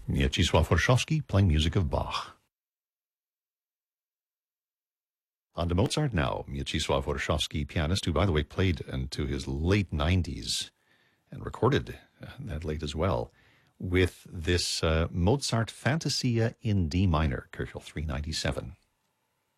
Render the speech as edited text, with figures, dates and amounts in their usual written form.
Mieczysław Warszawski playing music of Bach. On to Mozart now. Mieczysław Warszawski, pianist, who, by the way, played into his late 90s and recorded that late as well, with this Mozart Fantasia in D minor, Köchel 397.